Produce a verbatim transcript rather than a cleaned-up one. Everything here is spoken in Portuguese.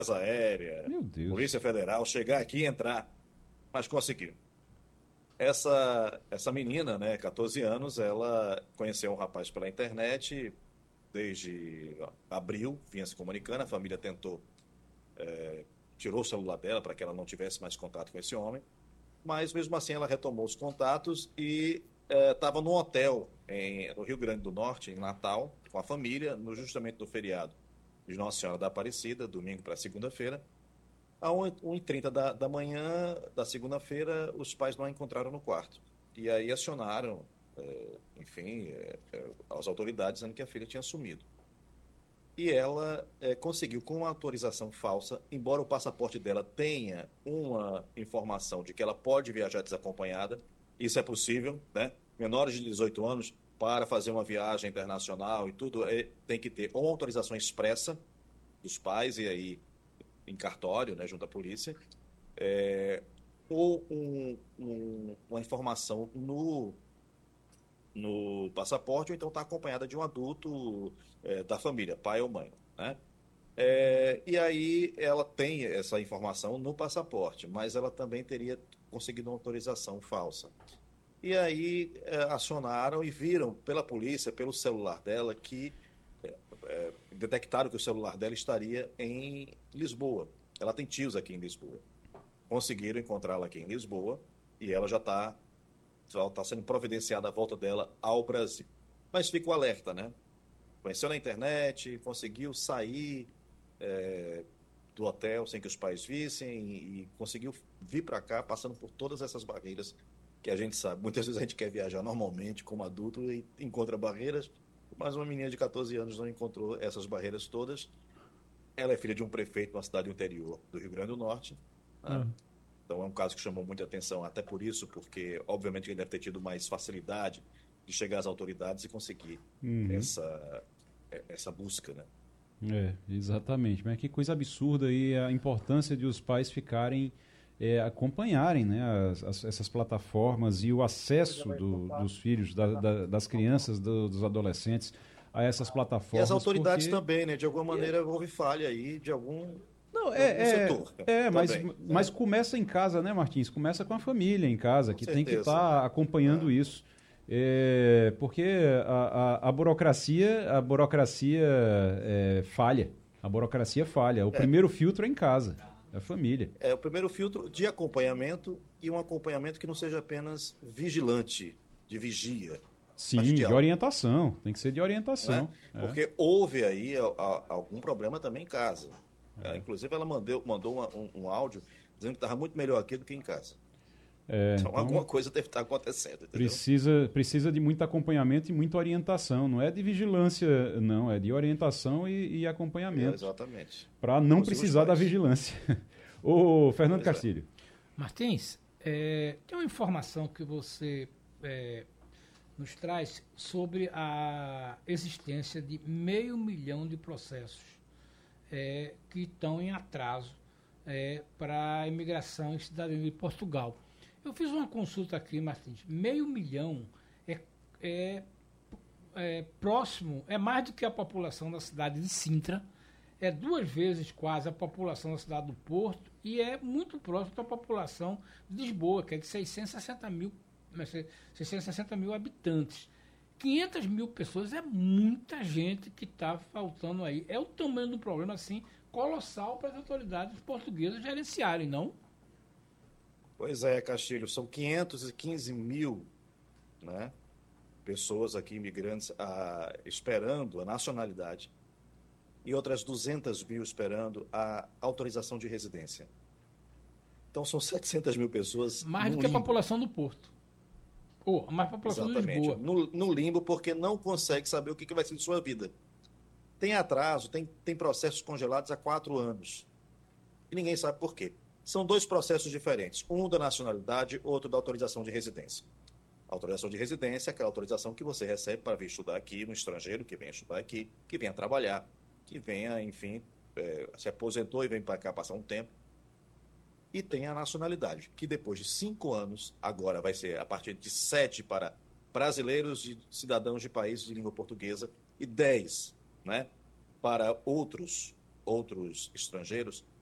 Aérea, Meu Deus. Polícia Federal, chegar aqui e entrar, mas conseguiu. Essa, essa menina, né, catorze anos, ela conheceu um rapaz pela internet desde ó, abril, vinha se comunicando, a família tentou, tirou o celular dela para que ela não tivesse mais contato com esse homem, mas mesmo assim ela retomou os contatos e estava num hotel em, no Rio Grande do Norte, em Natal, com a família, no, justamente no feriado de Nossa Senhora da Aparecida, domingo para segunda-feira. A uma e trinta da, da manhã da segunda-feira, os pais não a encontraram no quarto. E aí acionaram, eh, enfim, eh, eh, as autoridades dizendo que a filha tinha sumido. E ela eh, conseguiu, com uma autorização falsa, embora o passaporte dela tenha uma informação de que ela pode viajar desacompanhada, isso é possível, né? Menores de dezoito anos, para fazer uma viagem internacional e tudo, eh, tem que ter uma autorização expressa dos pais, e aí em cartório, né, junto à polícia, é, ou um- um- uma informação no, no passaporte, ou então está acompanhada de um adulto é, da família, pai ou mãe, né? É, e aí ela tem essa informação no passaporte, mas ela também teria conseguido uma autorização falsa. E aí é, acionaram e viram pela polícia, pelo celular dela, que é, detectaram que o celular dela estaria em Lisboa. Ela tem tios aqui em Lisboa. Conseguiram encontrá-la aqui em Lisboa e ela já está tá sendo providenciada a volta dela ao Brasil. Mas fica o alerta, né? Conheceu na internet, conseguiu sair é, do hotel sem que os pais vissem e, e conseguiu vir para cá passando por todas essas barreiras que a gente sabe. Muitas vezes a gente quer viajar normalmente como adulto e encontra barreiras, mas uma menina de catorze anos não encontrou essas barreiras todas. Ela é filha de um prefeito de uma cidade do interior do Rio Grande do Norte, né? Ah. Então é um caso que chamou muita atenção, até por isso, porque obviamente ele deve ter tido mais facilidade de chegar às autoridades e conseguir Uhum. essa, essa busca, né? É, exatamente. Mas que coisa absurda aí a importância de os pais ficarem, é, acompanharem, né, as- as- essas plataformas e o acesso do- dos filhos, da- da- das crianças, do- dos adolescentes a essas E as plataformas, autoridades porque também, né? De alguma maneira houve falha aí de algum, não, de algum é, setor é, é, mas, também, mas né? começa em casa, né, Martins? Começa com a família em casa, Com que tem que certeza. estar acompanhando Né? isso. É, porque a, a, a burocracia, a burocracia é, falha. A burocracia falha. O É, primeiro filtro é em casa, é a família. é o primeiro filtro de acompanhamento e um acompanhamento que não seja apenas vigilante, de vigia, mas de Sim, de diálogo, orientação. Tem que ser de né? orientação. É, Porque houve aí a- a- algum problema também em casa. É, inclusive, ela mandou, mandou uma- um, um áudio dizendo que estava muito melhor aqui do que em casa. é, Então, então alguma coisa deve estar acontecendo, entendeu? precisa, precisa de muito acompanhamento e muita orientação. Não é de vigilância, não, é de orientação e, e É, acompanhamento. exatamente. Para não Inclusive os precisar da pais. vigilância. Ô, Fernando Pois é. Castilho. Martins, é, tem uma informação que você é, nos traz sobre a existência de meio milhão de processos é, que estão em atraso é, para a imigração e cidadania de Portugal. Eu fiz uma consulta aqui, Martins. Meio milhão é, é, é próximo, é mais do que a população da cidade de Sintra, é duas vezes quase a população da cidade do Porto e é muito próximo da população de Lisboa, que é de seiscentos e sessenta mil, seiscentos e sessenta mil habitantes. quinhentas mil pessoas é muita gente que está faltando aí. É o tamanho do problema, assim, colossal para as autoridades portuguesas gerenciarem, não? Pois é, Castilho, são quinhentos e quinze mil, né, pessoas aqui, imigrantes, ah, esperando a nacionalidade e outras duzentas mil esperando a autorização de residência. Então, são setecentas mil pessoas Mais do no que a limbo, população do Porto. Ou mais a população de exatamente, Lisboa. no, no limbo, porque não consegue saber o que que vai ser de sua vida. Tem atraso, tem, tem processos congelados há quatro anos. E ninguém sabe por quê. São dois processos diferentes, um da nacionalidade, outro da autorização de residência. A autorização de residência é aquela autorização que você recebe para vir estudar aqui, um estrangeiro que venha estudar aqui, que venha trabalhar, que venha, enfim, é, se aposentou e vem para cá passar um tempo. E tem a nacionalidade, que depois de cinco anos, agora vai ser a partir de sete para brasileiros e cidadãos de países de língua portuguesa e dez, né, para outros. outros estrangeiros